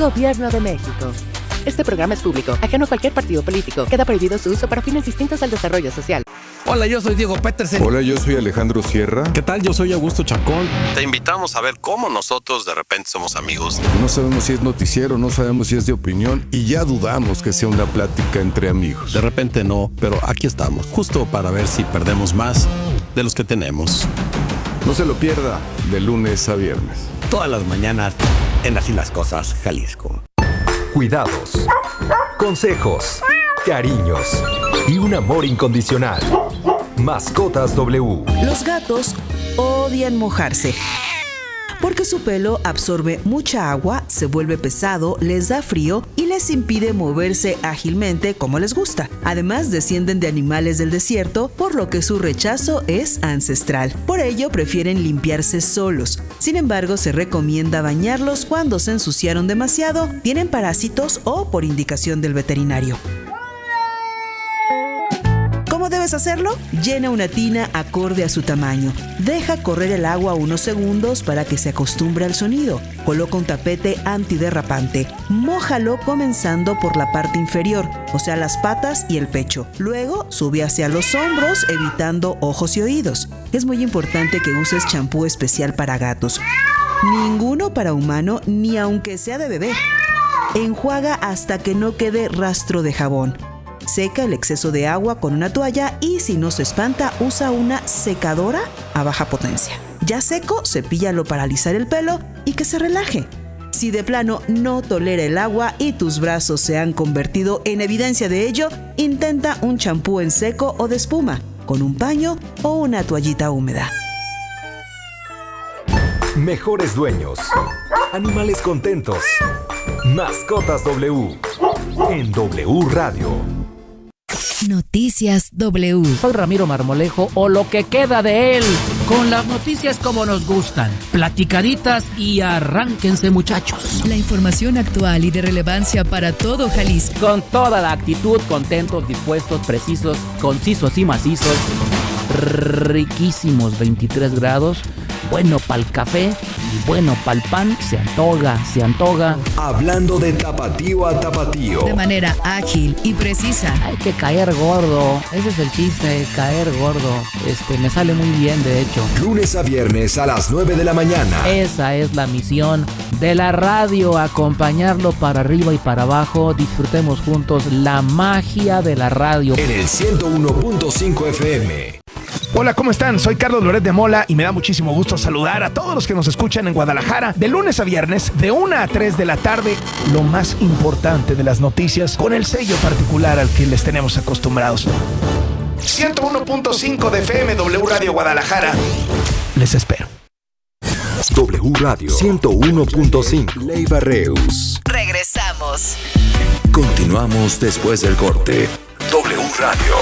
Gobierno de México. Este programa es público, ajeno a cualquier partido político. Queda prohibido su uso para fines distintos al desarrollo social. Hola, yo soy Diego Petersen. Hola, yo soy Alejandro Sierra. ¿Qué tal? Yo soy Augusto Chacón. Te invitamos a ver cómo nosotros de repente somos amigos. No sabemos si es noticiero, no sabemos si es de opinión y ya dudamos que sea una plática entre amigos. De repente no, pero aquí estamos, justo para ver si perdemos más de los que tenemos. No se lo pierda, de lunes a viernes. Todas las mañanas en Así las Cosas, Jalisco. Cuidados, consejos, cariños y un amor incondicional. Mascotas W. Los gatos odian mojarse porque su pelo absorbe mucha agua, se vuelve pesado, les da frío y les impide moverse ágilmente como les gusta. Además, descienden de animales del desierto, por lo que su rechazo es ancestral. Por ello, prefieren limpiarse solos. Sin embargo, se recomienda bañarlos cuando se ensuciaron demasiado, tienen parásitos o por indicación del veterinario. ¿Cómo debes hacerlo? Llena una tina acorde a su tamaño. Deja correr el agua unos segundos para que se acostumbre al sonido. Coloca un tapete antiderrapante. Mójalo comenzando por la parte inferior, o sea, las patas y el pecho. Luego sube hacia los hombros, evitando ojos y oídos. Es muy importante que uses champú especial para gatos. Ninguno para humano, ni aunque sea de bebé. Enjuaga hasta que no quede rastro de jabón. Seca el exceso de agua con una toalla y si no se espanta, usa una secadora a baja potencia. Ya seco, cepíllalo para alisar el pelo y que se relaje. Si de plano no tolera el agua y tus brazos se han convertido en evidencia de ello, intenta un champú en seco o de espuma, con un paño o una toallita húmeda. Mejores dueños. Animales contentos. Mascotas W. En W Radio. Noticias W. Soy Ramiro Marmolejo, o lo que queda de él, con las noticias como nos gustan, platicaditas y arránquense, muchachos. La información actual y de relevancia para todo Jalisco. Con toda la actitud, contentos, dispuestos, precisos, concisos y macizos, riquísimos 23 grados, bueno pa'l café y bueno pa'l pan, se antoja. Hablando de tapatío a tapatío. De manera ágil y precisa. Hay que caer gordo, ese es el chiste, caer gordo. Me sale muy bien, de hecho. Lunes a viernes a las 9 de la mañana. Esa es la misión de la radio, acompañarlo para arriba y para abajo. Disfrutemos juntos la magia de la radio. En el 101.5 FM. Hola, ¿cómo están? Soy Carlos Loret de Mola y me da muchísimo gusto saludar a todos los que nos escuchan en Guadalajara de lunes a viernes de 1 a 3 de la tarde. Lo más importante de las noticias con el sello particular al que les tenemos acostumbrados. 101.5 de FM, W Radio Guadalajara. Les espero. W Radio 101.5 Leiva Reus. Regresamos. Continuamos después del corte. W Radio.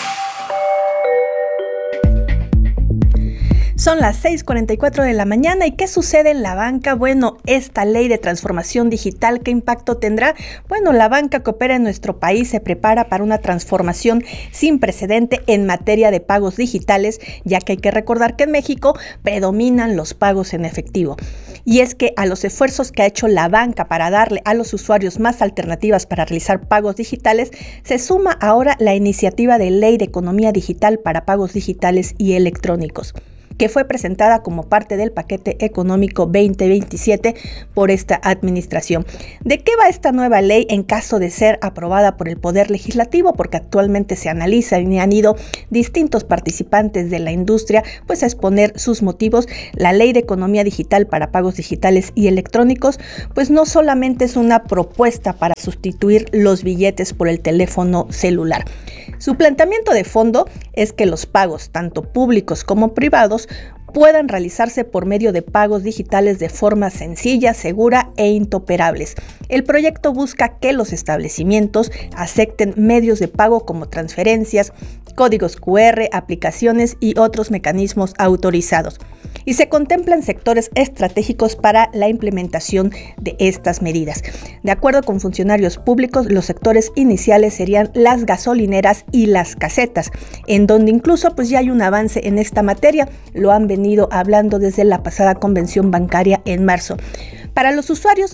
Son las 6:44 de la mañana. ¿Y qué sucede en la banca? Bueno, esta ley de transformación digital, ¿qué impacto tendrá? Bueno, la banca que opera en nuestro país se prepara para una transformación sin precedente en materia de pagos digitales, ya que hay que recordar que en México predominan los pagos en efectivo. Y es que a los esfuerzos que ha hecho la banca para darle a los usuarios más alternativas para realizar pagos digitales, se suma ahora la iniciativa de Ley de Economía Digital para Pagos Digitales y Electrónicos, que fue presentada como parte del paquete económico 2027 por esta administración. ¿De qué va esta nueva ley en caso de ser aprobada por el Poder Legislativo? Porque actualmente se analiza y han ido distintos participantes de la industria pues a exponer sus motivos. La Ley de Economía Digital para Pagos Digitales y Electrónicos pues no solamente es una propuesta para sustituir los billetes por el teléfono celular. Su planteamiento de fondo es que los pagos, tanto públicos como privados, puedan realizarse por medio de pagos digitales de forma sencilla, segura e intoperables. El proyecto busca que los establecimientos acepten medios de pago como transferencias, códigos QR, aplicaciones y otros mecanismos autorizados. Y se contemplan sectores estratégicos para la implementación de estas medidas. De acuerdo con funcionarios públicos, los sectores iniciales serían las gasolineras y las casetas, en donde incluso pues ya hay un avance en esta materia. Lo han venido hablando desde la pasada convención bancaria en marzo. Para los usuarios,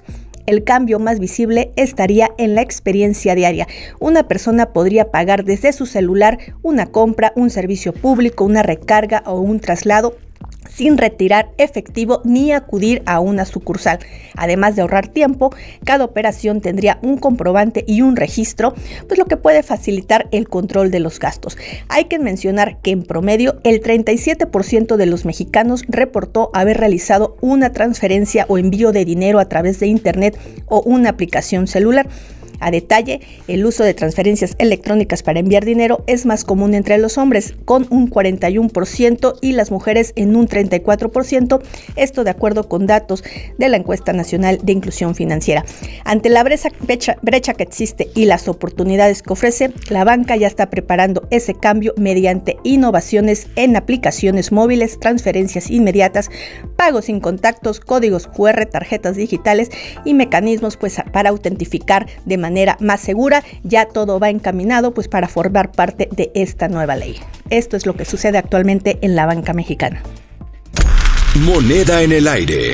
El cambio más visible estaría en la experiencia diaria. Una persona podría pagar desde su celular una compra, un servicio público, una recarga o un traslado sin retirar efectivo ni acudir a una sucursal. Además de ahorrar tiempo, cada operación tendría un comprobante y un registro, pues lo que puede facilitar el control de los gastos. Hay que mencionar que en promedio el 37% de los mexicanos reportó haber realizado una transferencia o envío de dinero a través de internet o una aplicación celular. A detalle, el uso de transferencias electrónicas para enviar dinero es más común entre los hombres, con un 41% y las mujeres en un 34%, esto de acuerdo con datos de la Encuesta Nacional de Inclusión Financiera. Ante la brecha que existe y las oportunidades que ofrece, la banca ya está preparando ese cambio mediante innovaciones en aplicaciones móviles, transferencias inmediatas, pagos sin contactos, códigos QR, tarjetas digitales y mecanismos para autentificar de manera más segura. Ya todo va encaminado para formar parte de esta nueva ley. Esto es lo que sucede actualmente en la banca mexicana. Moneda en el aire.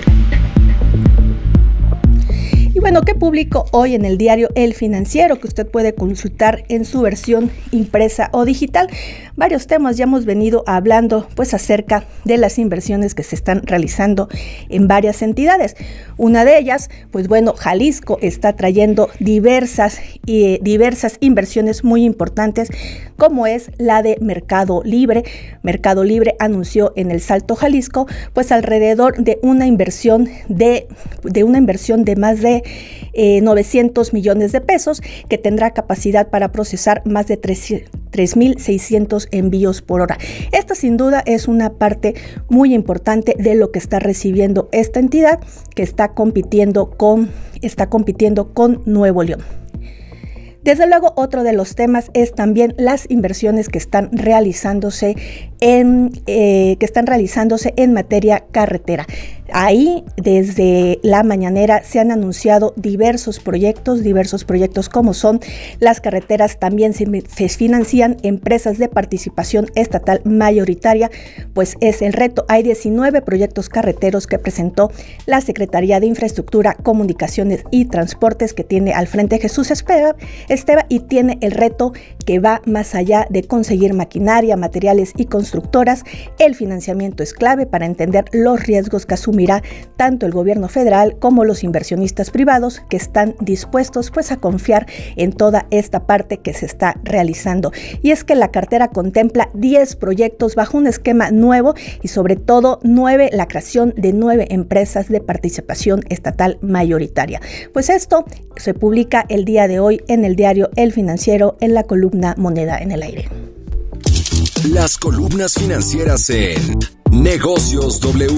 Y bueno, ¿qué publicó hoy en el diario El Financiero que usted puede consultar en su versión impresa o digital? Varios temas ya hemos venido hablando acerca de las inversiones que se están realizando en varias entidades. Una de ellas, Jalisco está trayendo diversas inversiones muy importantes, como es la de Mercado Libre. Mercado Libre anunció en el Salto Jalisco alrededor de una inversión de más de 900 millones de pesos, que tendrá capacidad para procesar más de 3.600 envíos por hora. Esta sin duda es una parte muy importante de lo que está recibiendo esta entidad, que está compitiendo con Nuevo León. Desde luego, otro de los temas es también las inversiones que están realizándose en materia carretera. Ahí, desde la mañanera, se han anunciado diversos proyectos como son las carreteras. También se financian empresas de participación estatal mayoritaria, es el reto. Hay 19 proyectos carreteros que presentó la Secretaría de Infraestructura, Comunicaciones y Transportes, que tiene al frente Jesús Esteva, y tiene el reto que va más allá de conseguir maquinaria, materiales y constructoras. El financiamiento es clave para entender los riesgos que asumirá tanto el gobierno federal como los inversionistas privados, que están dispuestos a confiar en toda esta parte que se está realizando. Y es que la cartera contempla 10 proyectos bajo un esquema nuevo y sobre todo la creación de 9 empresas de participación estatal mayoritaria. Esto se publica el día de hoy en el diario El Financiero, en la columna Moneda en el Aire. Las columnas financieras en Negocios W.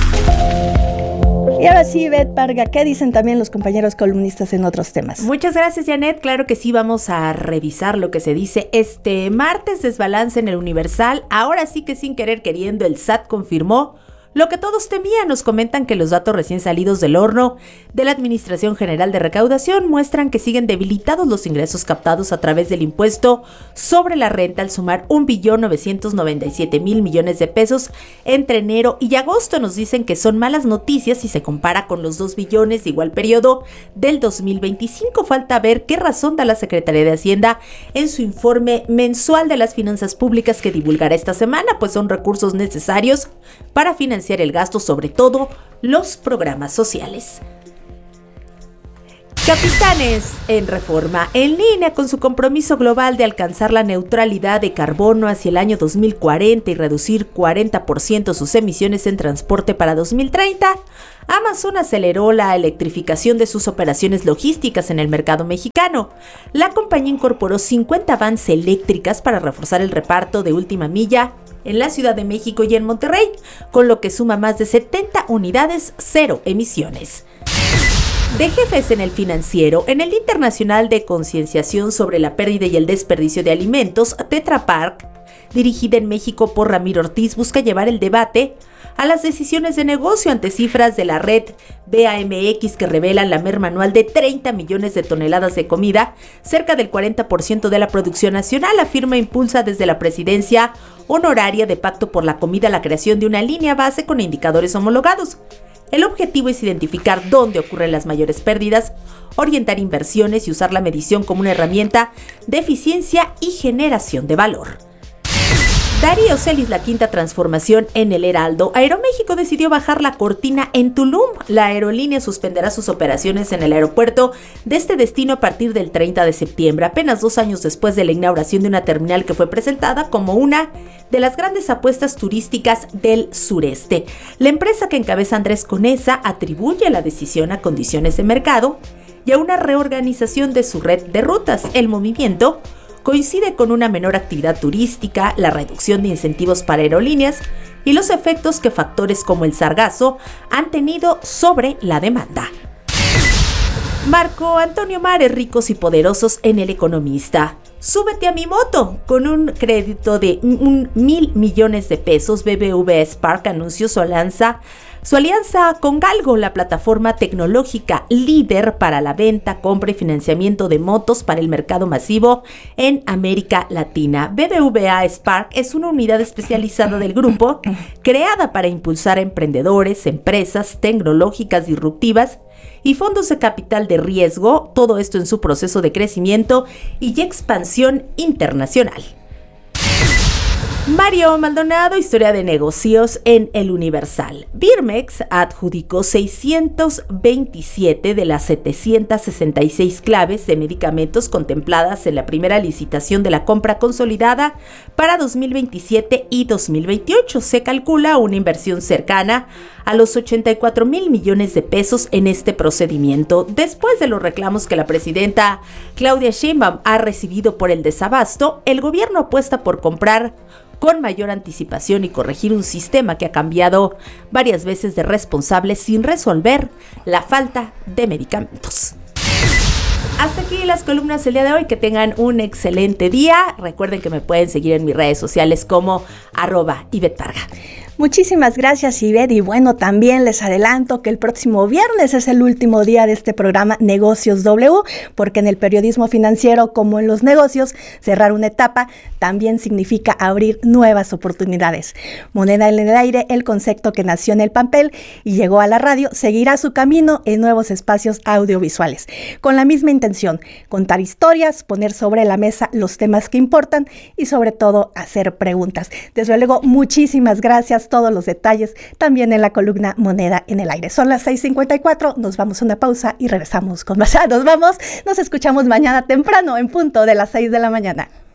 Y ahora sí, Beth Parga, ¿qué dicen también los compañeros columnistas en otros temas? Muchas gracias, Janet. Claro que sí, vamos a revisar lo que se dice este martes. Desbalance en el Universal. Ahora sí que sin querer queriendo, el SAT confirmó lo que todos temían. Nos comentan que los datos recién salidos del horno de la Administración General de Recaudación muestran que siguen debilitados los ingresos captados a través del impuesto sobre la renta, al sumar 1.997.000 millones de pesos entre enero y agosto. Nos dicen que son malas noticias si se compara con los 2 billones de igual periodo del 2025. Falta ver qué razón da la Secretaría de Hacienda en su informe mensual de las finanzas públicas que divulgará esta semana, son recursos necesarios para financiar el gasto, sobre todo los programas sociales. Capitanes en Reforma. En línea con su compromiso global de alcanzar la neutralidad de carbono hacia el año 2040 y reducir 40% sus emisiones en transporte para 2030, Amazon aceleró la electrificación de sus operaciones logísticas en el mercado mexicano. La compañía incorporó 50 vans eléctricas para reforzar el reparto de última milla en la Ciudad de México y en Monterrey, con lo que suma más de 70 unidades cero emisiones. De jefes en el Financiero. En el Día Internacional de Concienciación sobre la Pérdida y el Desperdicio de Alimentos, Tetra Pak, dirigida en México por Ramiro Ortiz, busca llevar el debate a las decisiones de negocio ante cifras de la red BAMX que revelan la merma anual de 30 millones de toneladas de comida, cerca del 40% de la producción nacional. La firma impulsa desde la presidencia honoraria de Pacto por la Comida la creación de una línea base con indicadores homologados. El objetivo es identificar dónde ocurren las mayores pérdidas, orientar inversiones y usar la medición como una herramienta de eficiencia y generación de valor. Darío Celis, la quinta transformación en el Heraldo. Aeroméxico decidió bajar la cortina en Tulum. La aerolínea suspenderá sus operaciones en el aeropuerto de este destino a partir del 30 de septiembre, apenas 2 años después de la inauguración de una terminal que fue presentada como una de las grandes apuestas turísticas del sureste. La empresa que encabeza Andrés Conesa atribuye la decisión a condiciones de mercado y a una reorganización de su red de rutas. El movimiento coincide con una menor actividad turística, la reducción de incentivos para aerolíneas y los efectos que factores como el sargazo han tenido sobre la demanda. Marco Antonio Mares, ricos y poderosos en El Economista. Súbete a mi moto. Con un crédito de 1,000 millones de pesos, BBVA Spark anunció su alianza con Galgo, la plataforma tecnológica líder para la venta, compra y financiamiento de motos para el mercado masivo en América Latina. BBVA Spark es una unidad especializada del grupo creada para impulsar a emprendedores, empresas tecnológicas disruptivas y fondos de capital de riesgo, todo esto en su proceso de crecimiento y expansión internacional. Mario Maldonado, historia de negocios en El Universal. Birmex adjudicó 627 de las 766 claves de medicamentos contempladas en la primera licitación de la compra consolidada para 2027 y 2028. Se calcula una inversión cercana a los 84,000 millones de pesos en este procedimiento. Después de los reclamos que la presidenta Claudia Sheinbaum ha recibido por el desabasto, el gobierno apuesta por comprar con mayor anticipación y corregir un sistema que ha cambiado varias veces de responsable sin resolver la falta de medicamentos. Hasta aquí las columnas del día de hoy. Que tengan un excelente día. Recuerden que me pueden seguir en mis redes sociales como @IvetParga. Muchísimas gracias, Ivette. Y bueno, también les adelanto que el próximo viernes es el último día de este programa Negocios W, porque en el periodismo financiero, como en los negocios, cerrar una etapa también significa abrir nuevas oportunidades. Moneda en el aire, el concepto que nació en el papel y llegó a la radio, seguirá su camino en nuevos espacios audiovisuales. Con la misma intención, contar historias, poner sobre la mesa los temas que importan y sobre todo hacer preguntas. Desde luego, muchísimas gracias. Todos los detalles también en la columna Moneda en el Aire. Son las 6:54, nos vamos a una pausa y regresamos con más. Nos escuchamos mañana temprano en punto de las 6 de la mañana.